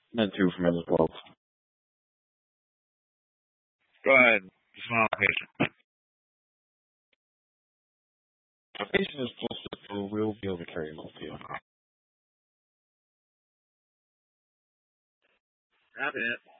And 2 from him as well. Go ahead. Small patient. A patient is close to will be able to carry him up to you. Copy it.